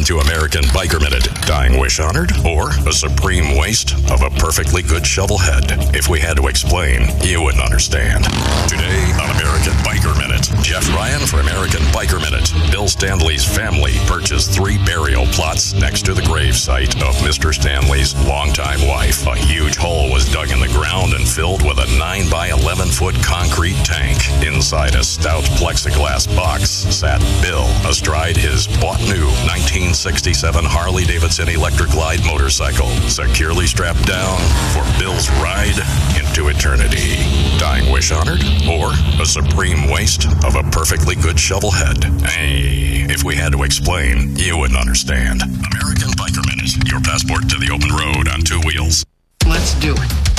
Welcome to American Biker Minute. Dying wish honored or a supreme waste of a perfectly good shovel head? If we had to explain, you wouldn't understand. Today on American Biker Minute, Jeff Ryan for American Biker Minute. Bill Stanley's family purchased 3 burial plots next to the grave site of Mr. Stanley's longtime wife. A huge hole was dug in the ground and filled with a 9 by 11 foot concrete tank. Inside a stout plexiglass box sat Bill astride his bought new 1967 Harley-Davidson Electric Glide motorcycle, securely strapped down for Bill's ride into eternity. Dying wish honored or a supreme waste of a perfectly good shovel head? Hey, if we had to explain, you wouldn't understand. American Biker Minute, your passport to the open road on 2 wheels. Let's do it.